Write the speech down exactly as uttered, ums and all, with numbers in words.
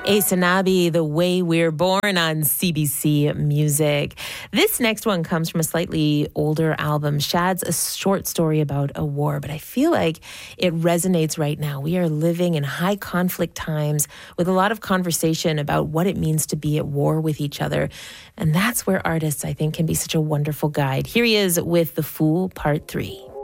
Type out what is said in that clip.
Asanabi, The Way We're Born on C B C Music. This next one comes from a slightly older album. Shad's a short story about a war, but I feel like it resonates right now. We are living in high conflict times with a lot of conversation about what it means to be at war with each other. And that's where artists, I think, can be such a wonderful guide. Here he is with The Fool, Part three.